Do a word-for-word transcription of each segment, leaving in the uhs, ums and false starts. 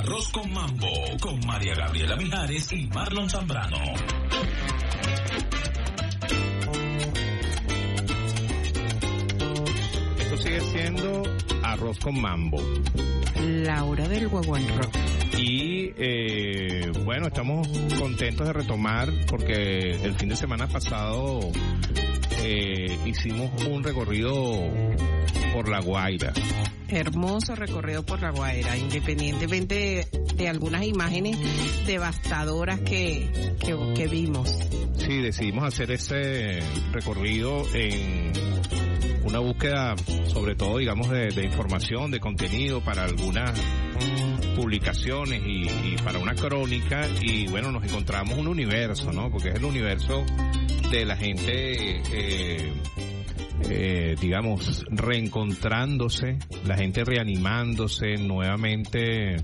Arroz con Mambo, con María Gabriela Mijares y Marlon Zambrano. Esto sigue siendo Arroz con Mambo. La hora del guaguán rock. Y eh, bueno, estamos contentos de retomar porque el fin de semana pasado eh, hicimos un recorrido por La Guaira. Hermoso recorrido por La Guaira, independientemente de, de algunas imágenes devastadoras que, que, que vimos. Sí, decidimos hacer ese recorrido en una búsqueda, sobre todo, digamos, de, de información, de contenido para algunas publicaciones y, y para una crónica. Y bueno, nos encontramos un universo, ¿no? Porque es el universo de la gente, eh, eh, digamos, reencontrándose, la gente reanimándose nuevamente,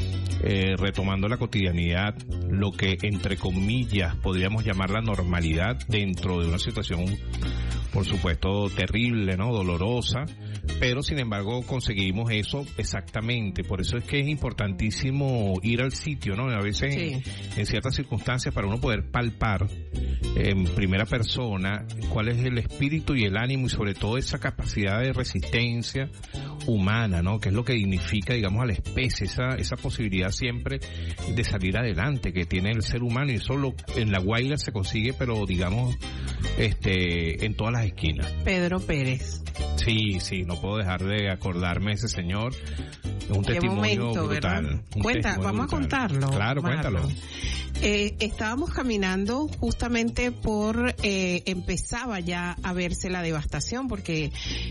eh, retomando la cotidianidad, lo que entre comillas podríamos llamar la normalidad dentro de una situación, por supuesto, terrible, ¿no? Dolorosa, pero sin embargo conseguimos eso exactamente. Por eso es que es importantísimo ir al sitio, ¿no? A veces sí. en, en ciertas circunstancias, para uno poder palpar en primera persona cuál es el espíritu y el ánimo y sobre todo esa capacidad de resistencia humana, ¿no? Que es lo que dignifica, digamos, a la especie, esa esa posibilidad siempre de salir adelante que tiene el ser humano, y eso lo, en La Guaira se consigue, pero digamos, este, en todas las esquinas. Pedro Pérez. Sí, sí, no puedo dejar de acordarme de ese señor. Es un testimonio momento, brutal. Un Cuenta, testimonio vamos brutal. a contarlo. Claro, Marlon. cuéntalo. Eh, estábamos caminando justamente por, eh, empezaba ya a verse la devastación, porque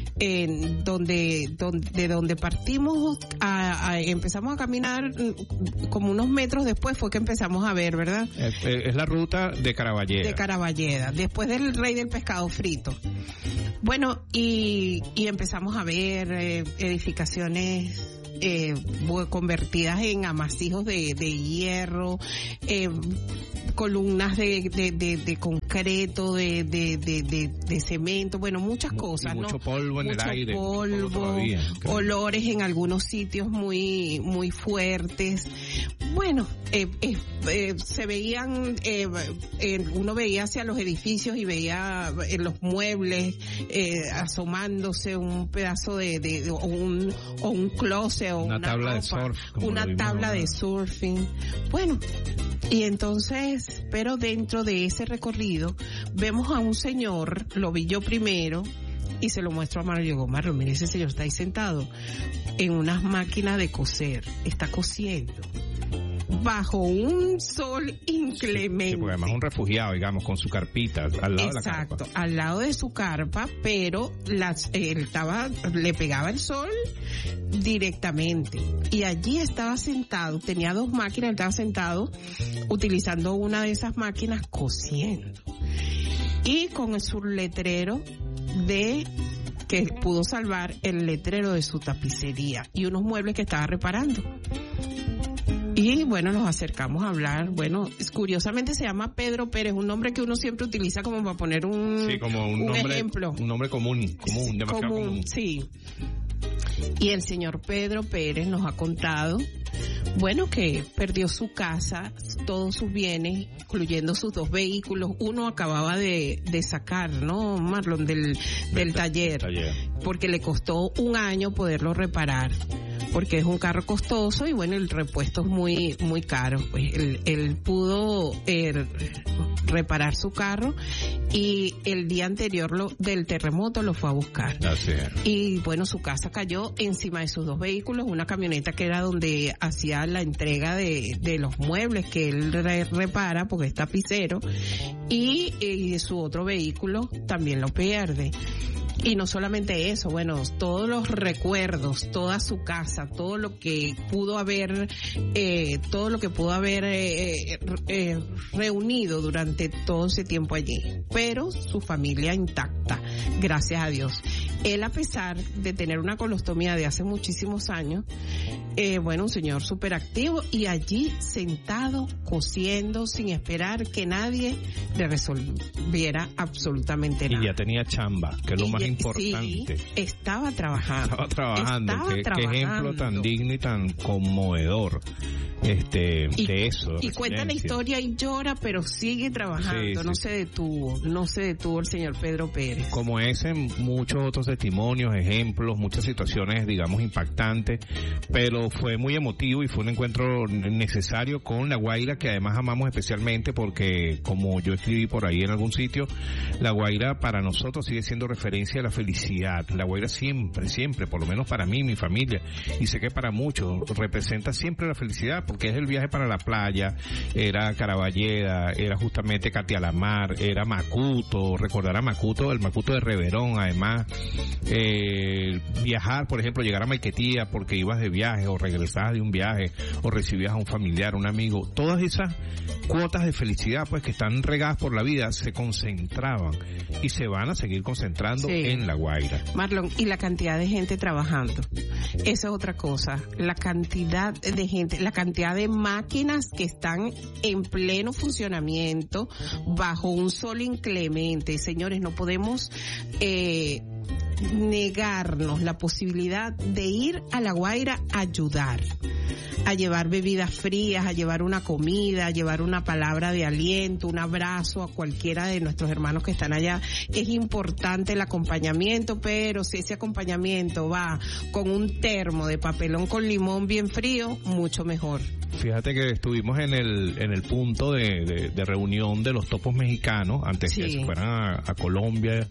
eh, donde, donde, de donde partimos, a, a, empezamos a caminar como unos metros después fue que empezamos a ver, ¿verdad? Es, es la ruta de Caraballeda. De Caraballeda, después del Rey del Pescado Frito. Bueno, y, y empezamos a ver eh, edificaciones Eh, convertidas en amasijos de, de hierro, eh, columnas de, de, de, de concreto, de, de, de, de, de cemento, bueno, muchas cosas, y mucho ¿no? polvo en mucho el aire. polvo, todavía, olores en algunos sitios muy, muy fuertes. Bueno, eh, eh, eh, se veían, eh, eh, uno veía hacia los edificios y veía en los muebles eh, asomándose un pedazo de, de, de o un, o un closet o una, una tabla ropa, de surf, una tabla de surfing. Bueno, y entonces, pero dentro de ese recorrido vemos a un señor, lo vi yo primero y se lo muestro a Marlon. Digo, Marlon, mire, ese señor está ahí sentado en unas máquinas de coser, está cosiendo bajo un sol inclemente. Sí, porque además un refugiado, digamos, con su carpita al lado Exacto, de la carpa. Exacto, al lado de su carpa, pero las, él estaba, le pegaba el sol directamente. Y allí estaba sentado, tenía dos máquinas, él estaba sentado utilizando una de esas máquinas cosiendo. Y con su letrero de que pudo salvar el letrero de su tapicería y unos muebles que estaba reparando. Y bueno, nos acercamos a hablar. Bueno, curiosamente se llama Pedro Pérez, un nombre que uno siempre utiliza como para poner un, sí, como un, un nombre, ejemplo. Un nombre común, común, demasiado común, común. Sí. Y el señor Pedro Pérez nos ha contado, bueno, que perdió su casa, todos sus bienes, incluyendo sus dos vehículos. Uno acababa de, de sacar, ¿no, Marlon? Del, del taller, taller, porque le costó un año poderlo reparar, porque es un carro costoso y bueno, el repuesto es muy, muy caro. Pues él, él pudo eh, reparar su carro y el día anterior lo, del terremoto lo fue a buscar. Así es. Y bueno, su casa cayó encima de sus dos vehículos, una camioneta que era donde hacía la entrega de, de los muebles que él re, repara porque es tapicero, y, y su otro vehículo también lo pierde. Y no solamente eso, bueno, todos los recuerdos, toda su casa, todo lo que pudo haber, eh, todo lo que pudo haber eh, eh, reunido durante todo ese tiempo allí, pero su familia intacta, gracias a Dios. Él, a pesar de tener una colostomía de hace muchísimos años, eh, bueno, un señor súper activo y allí sentado, cosiendo, sin esperar que nadie le resolviera absolutamente nada. Y ya tenía chamba, que es lo y más ya, importante. Sí, estaba trabajando. Estaba trabajando. Estaba qué, trabajando. Qué ejemplo tan digno y tan conmovedor este y, de eso. Y cuenta la historia y llora, pero sigue trabajando. Sí, no sí. se detuvo, no se detuvo el señor Pedro Pérez. Como ese, muchos otros testimonios, ejemplos, muchas situaciones, digamos, impactantes, pero fue muy emotivo y fue un encuentro necesario con La Guaira, que además amamos especialmente porque, como yo escribí por ahí en algún sitio, La Guaira para nosotros sigue siendo referencia a la felicidad. La Guaira siempre, siempre, por lo menos para mí, mi familia, y sé que para muchos, representa siempre la felicidad, porque es el viaje para la playa, era Caraballeda, era justamente Catialamar, era Macuto, recordar a Macuto, el Macuto de Reverón, además, eh, viajar, por ejemplo, llegar a Maiquetía porque ibas de viaje, o regresabas de un viaje, o recibías a un familiar, un amigo, todas esas cuotas de felicidad, pues, que están regadas por la vida, se concentraban, y se van a seguir concentrando sí. en La Guaira. Marlon, y la cantidad de gente trabajando, esa es otra cosa, la cantidad de gente, la cantidad de máquinas que están en pleno funcionamiento bajo un sol inclemente. Señores, no podemos eh, negarnos la posibilidad de ir a La Guaira a ayudar, a llevar bebidas frías, a llevar una comida, a llevar una palabra de aliento, un abrazo a cualquiera de nuestros hermanos que están allá. Es importante el acompañamiento, pero si ese acompañamiento va con un termo de papelón con limón bien frío, mucho mejor. Fíjate que estuvimos en el en el punto de, de, de reunión de los topos mexicanos antes sí. que se fueran a, a Colombia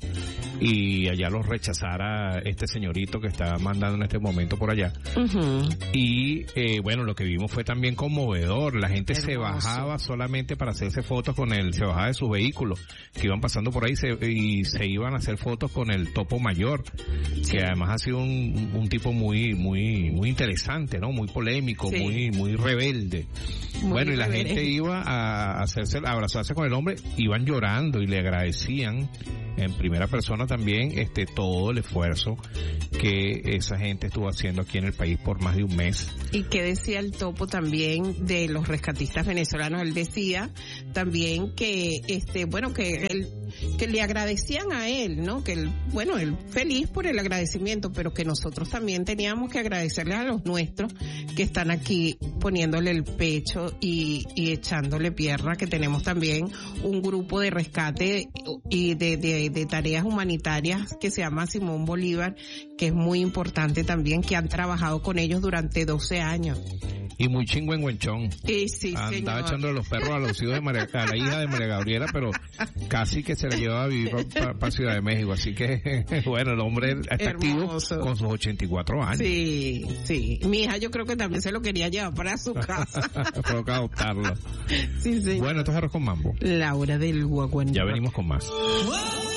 y allá los rechazara este señorito que está mandando en este momento por allá. Uh-huh. Y eh, bueno, lo que vimos fue también conmovedor. La gente Hermoso. se bajaba solamente para hacerse fotos con él, se bajaba de sus vehículos que iban pasando por ahí se, y se iban a hacer fotos con el topo mayor, sí. que además ha sido un, un tipo muy muy muy interesante, ¿no? Muy polémico, sí. muy muy rebelde. Muy bueno, y la rebelde. gente iba a hacerse, a abrazarse con el hombre, iban llorando y le agradecían en primera persona también este todo el esfuerzo que esa gente estuvo haciendo aquí en el país por más de un mes. Y que decía el topo también de los rescatistas venezolanos, él decía también que este bueno que él que le agradecían a él, ¿no? Que él, bueno, él feliz por el agradecimiento, pero que nosotros también teníamos que agradecerle a los nuestros que están aquí poniéndole el pecho y, y echándole pierna, que tenemos también un grupo de rescate y de, de, de tareas humanitarias que se llama Simón Bolívar, que es muy importante también, que han trabajado con ellos durante doce años. Y muy chingüengüenchón. Sí, sí, andaba señor. echándole los perros a los hijos de María, a la hija de María Gabriela, pero casi que se la llevaba a vivir para pa Ciudad de México. Así que, bueno, el hombre está Hermoso. activo con sus ochenta y cuatro años. Sí, sí. Mi hija yo creo que también se lo quería llevar para su casa. Provoca adoptarlo. Sí, señor. Bueno, esto es Arroz con Mambo. Laura del Guaguancó. Ya venimos con más.